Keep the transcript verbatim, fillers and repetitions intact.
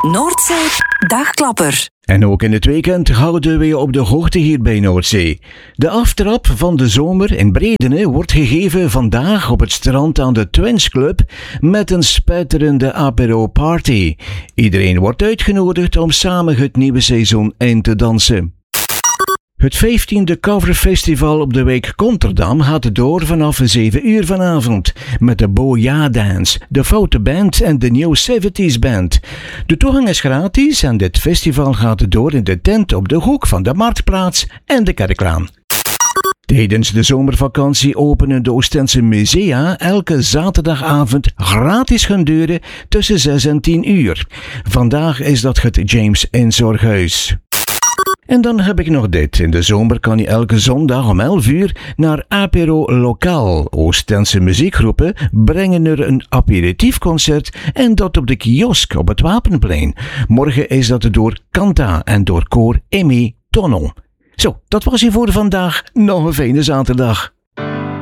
Noordzee Dagklapper. En ook in het weekend houden we je op de hoogte hier bij Noordzee. De aftrap van de zomer in Bredene wordt gegeven vandaag op het strand aan de Twins Club met een spetterende apero party. Iedereen wordt uitgenodigd om samen het nieuwe seizoen in te dansen. Het vijftiende coverfestival op de Wijk Konterdam gaat door vanaf zeven uur vanavond met de Boja Dance, de Foute Band en de New zeventies Band. De toegang is gratis en dit festival gaat door in de tent op de hoek van de Marktplaats en de Kerklaan. Tijdens de zomervakantie openen de Oostense musea elke zaterdagavond gratis hun deuren tussen zes en tien uur. Vandaag is dat het James Inzorghuis. En dan heb ik nog dit. In de zomer kan je elke zondag om elf uur naar Apero Lokaal. Oostense muziekgroepen brengen er een aperitiefconcert en dat op de kiosk op het Wapenplein. Morgen is dat door Kanta en door koor Emmy Tonno. Zo, dat was hier voor vandaag. Nog een fijne zaterdag.